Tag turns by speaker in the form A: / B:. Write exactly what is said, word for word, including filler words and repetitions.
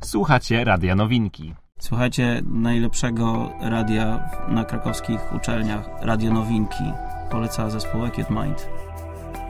A: Słuchacie Radia Nowinki.
B: Słuchajcie najlepszego radia na krakowskich uczelniach, Radio Nowinki. Poleca zespół Acute Mind.